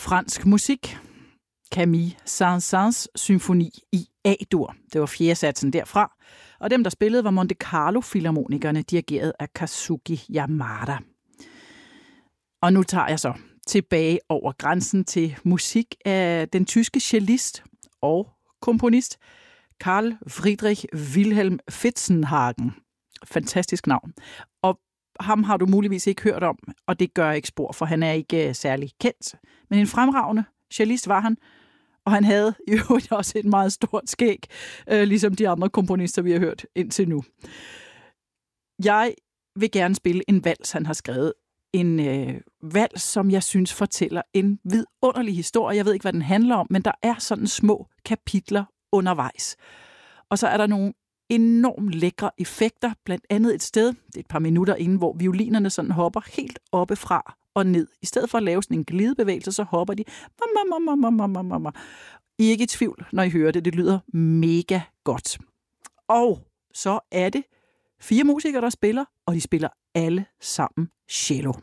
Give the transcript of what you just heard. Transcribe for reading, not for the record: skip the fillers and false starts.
fransk musik. Camille Saint-Saëns symfoni i A-dur. Det var fjerde satsen derfra. Og dem, der spillede, var Monte Carlo Filharmonikerne, dirigeret af Kazuki Yamada. Og nu tager jeg så tilbage over grænsen til musik af den tyske cellist og komponist Carl Friedrich Wilhelm Fitzenhagen. Fantastisk navn. Og ham har du muligvis ikke hørt om, og det gør ikke spor, for han er ikke særlig kendt. Men en fremragende cellist var han, og han havde i øvrigt også et meget stort skæg, ligesom de andre komponister, vi har hørt indtil nu. Jeg vil gerne spille en vals, han har skrevet. En vals, som jeg synes fortæller en vidunderlig historie. Jeg ved ikke, hvad den handler om, men der er sådan små kapitler undervejs. Og så er der nogle enormt lækre effekter, blandt andet et sted, det er et par minutter inden, hvor violinerne sådan hopper helt oppefra og ned. I stedet for at lave sådan en glidebevægelse, så hopper de. I er ikke i tvivl, når I hører det. Det lyder mega godt. Og så er det 4 musikere, der spiller, og de spiller alle sammen cello.